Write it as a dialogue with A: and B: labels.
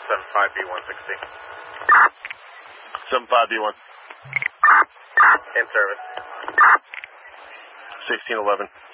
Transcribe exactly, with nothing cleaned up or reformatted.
A: seven five B one sixty.
B: seven five B one.
A: In service.
B: sixteen eleven.